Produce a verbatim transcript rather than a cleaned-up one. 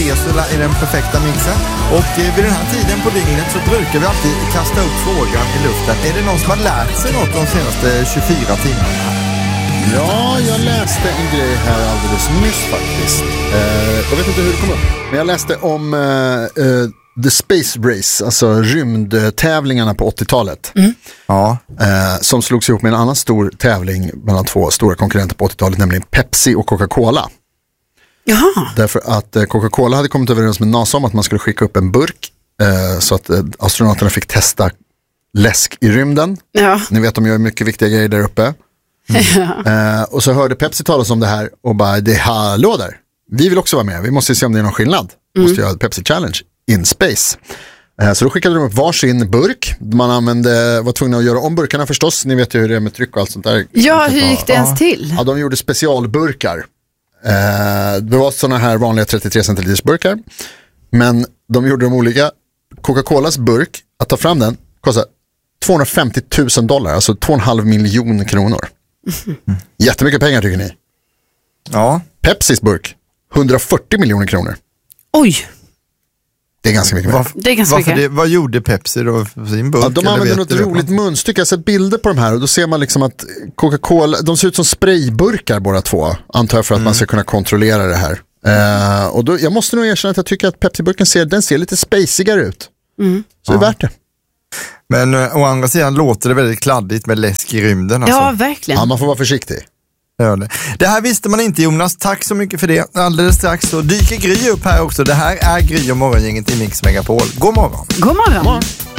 så är den perfekta mixen. Och eh, vid den här tiden på dygnet så brukar vi alltid kasta upp frågan i luften. Är det någon som har lärt sig något de senaste tjugofyra timmarna här? Ja, jag läste en grej här alldeles nyss faktiskt. Eh, jag vet inte hur det kom upp. Men jag läste om eh, eh, The Space Race, alltså rymdtävlingarna på åttiotalet. Mm. Ja. Eh, som slogs ihop med en annan stor tävling mellan två stora konkurrenter på åttiotalet, nämligen Pepsi och Coca-Cola. Jaha. Därför att eh, Coca-Cola hade kommit överens med NASA om att man skulle skicka upp en burk eh, så att eh, astronauterna fick testa läsk i rymden. Ja. Ni vet, de gör mycket viktiga grejer där uppe. Mm. eh, och så hörde Pepsi talas om det här och bara, det hallå där. Vi vill också vara med, vi måste se om det är någon skillnad. Mm. Måste göra Pepsi Challenge in space. Eh, så då skickade de upp varsin burk. Man använde, var tvungna att göra om burkarna förstås. Ni vet ju hur det är med tryck och allt sånt där. Ja, hur gick det ens ja. till? Ja, de gjorde specialburkar. Eh, det var sådana här vanliga trettiotre centiliters burkar. Men de gjorde de olika. Coca-Colas burk, att ta fram den, kostar tvåhundrafemtio tusen dollar, alltså två och en halv miljon kronor. Mm. Jättemycket pengar tycker ni. Ja. Pepsis burk, hundrafyrtio miljoner kronor. Oj. Det är ganska mycket. Varför, det är ganska varför mycket. Det, vad gjorde Pepsi då för sin burk? Ja, de använder något roligt munstycke. Jag har sett bilder på de här och då ser man liksom att Coca-Cola, de ser ut som sprayburkar båda två, antar jag, för att mm. man ska kunna kontrollera det här. Uh, och då, jag måste nog erkänna att jag tycker att Pepsi-burken ser, den ser lite spacigare ut. Mm. Så ja. Det är värt det. Men å andra sidan låter det väldigt kladdigt med läsk i rymden. Alltså. Ja, verkligen. Ja, man får vara försiktig. Det. det här visste man inte, Jonas. Tack så mycket för det. Alldeles strax så dyker Gry upp här också. Det här är Gry och morgongänget i Mix Megapol. God morgon. God morgon. God morgon.